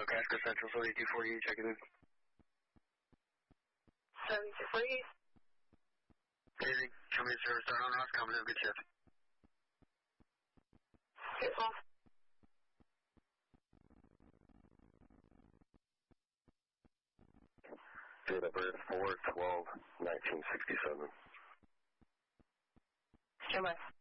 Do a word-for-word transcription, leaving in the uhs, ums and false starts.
Casco Central seventy-two forty-eight, checking in. seventy-two forty-eight. Anything, come in, service start on us, coming in, good shift. Good off. Data bird four twelve nineteen sixty-seven. Stand by.